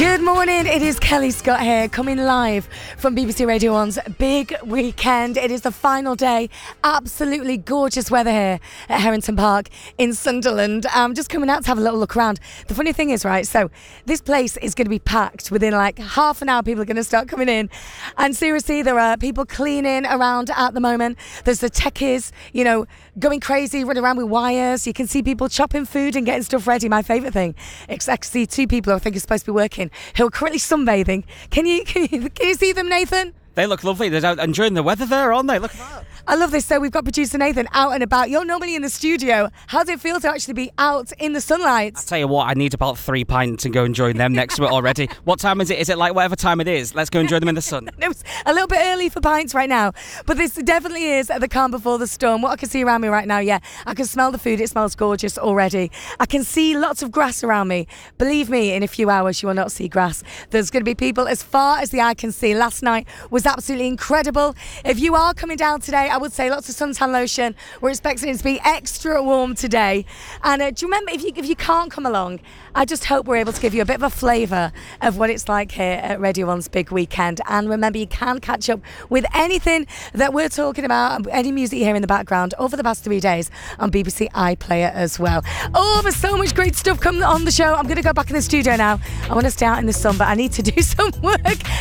Good morning, it is Kelly Scott here, coming live from BBC Radio 1's Big Weekend. It is the final day, absolutely gorgeous weather here at Harrington Park in Sunderland. I'm just coming out to have a little look around. The funny thing is, right, so this place is going to be packed within like half an hour. People are going to start coming in, and seriously, there are people cleaning around at the moment. There's the techies, going crazy, running around with wires. You can see people chopping food and getting stuff ready. My favourite thing, it's actually two people who I think are supposed to be working who are currently sunbathing. Can you see them, Nathan? They look lovely. They're out enjoying the weather there, aren't they? Look at that. I love this. So we've got producer Nathan out and about. You're normally in the studio. How does it feel to actually be out in the sunlight? I'll tell you what, I need about 3 pints and go and join them next to it already. What time is it? Is it like whatever time it is? Let's go and join them in the sun. It's a little bit early for pints right now, but this definitely is the calm before the storm. What I can see around me right now, I can smell the food. It smells gorgeous already. I can see lots of grass around me. Believe me, in a few hours you will not see grass. There's going to be people as far as the eye can see. Last night was absolutely incredible. If you are coming down today, I would say lots of suntan lotion. We're expecting it to be extra warm today. And do you remember, if you can't come along, I just hope we're able to give you a bit of a flavour of what it's like here at Radio 1's Big Weekend. And remember, you can catch up with anything that we're talking about, any music you hear in the background over the past 3 days on BBC iPlayer as well. Oh, there's so much great stuff coming on the show. I'm going to go back in the studio now. I want to stay out in the sun, but I need to do some work.